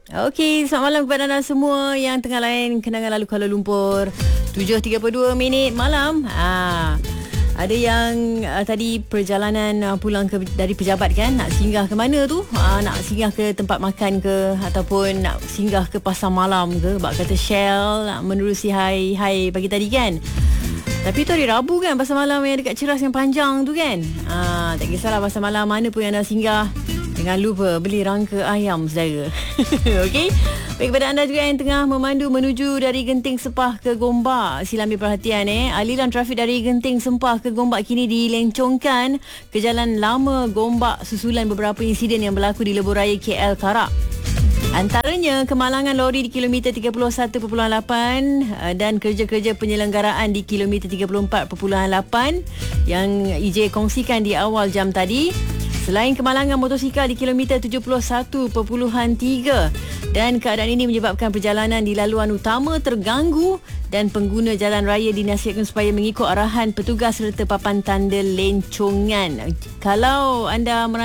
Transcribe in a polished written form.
Okey, selamat malam kepada anda semua yang tengah layan kenangan lalu Kuala Lumpur. 7.32 malam. Ada yang tadi perjalanan pulang dari pejabat kan, nak singgah ke mana tu? Nak singgah ke tempat makan ke, ataupun nak singgah ke pasar malam ke? Bak kata Shell nak menerusi hai pagi tadi kan. Tapi tu hari Rabu kan, pasar malam yang dekat Ceras yang panjang tu kan. Tak kisahlah pasar malam mana pun yang anda singgah, jangan lupa beli rangka ayam saudara. Okey. Baik, kepada anda juga yang tengah memandu menuju dari Genting Sepah ke Gombak, sila ambil perhatian aliran trafik dari Genting Sepah ke Gombak kini dilencongkan ke Jalan Lama Gombak susulan beberapa insiden yang berlaku di lebuh raya KL Karak. Antaranya kemalangan lori di kilometer 31.8 dan kerja-kerja penyelenggaraan di kilometer 34.8 yang IJ kongsikan di awal jam tadi. Selain kemalangan motosikal di kilometer 71.3, dan keadaan ini menyebabkan perjalanan di laluan utama terganggu dan pengguna jalan raya dinasihatkan supaya mengikut arahan petugas serta papan tanda lencongan. Kalau anda